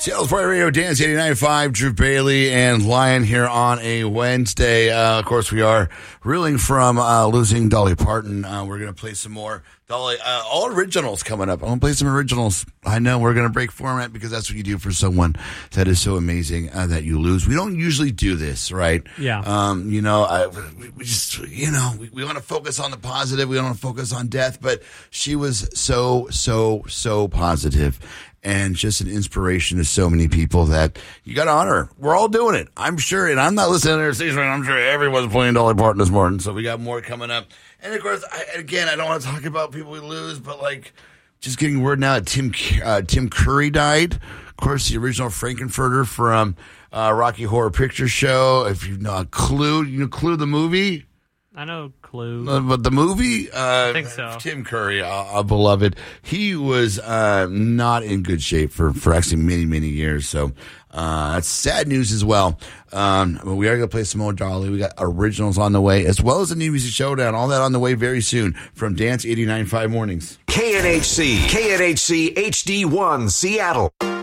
Seattle's Pride Radio, Dance 89.5, Drew Bailey and Lion here on a Wednesday. Of course, we are reeling from losing Dolly Parton. We're going to play some more Dolly, all originals coming up. I'm going to play some originals. I know we're going to break format because that's what you do for someone that is so amazing that you lose. We don't usually do this, right? Yeah. We just, we want to focus on the positive. We don't want to focus on death, but she was so positive. And just an inspiration to so many people that you got to honor her. We're all doing it, I'm sure. And I'm not listening to their station. I'm sure everyone's playing Dolly Parton this morning. So we got more coming up. And of course, I don't want to talk about people we lose, but just getting word now that Tim Curry died. Of course, the original Frankenfurter from Rocky Horror Picture Show. If you know Clue, Clue the movie. I know Clue. But the movie? I think so. Tim Curry, our beloved. He was not in good shape for actually many, many years. So that's sad news as well. But we are going to play some more Dolly. We got originals on the way, as well as the New Music Showdown. All that on the way very soon from Dance 89.5 Mornings. KNHC HD1 Seattle.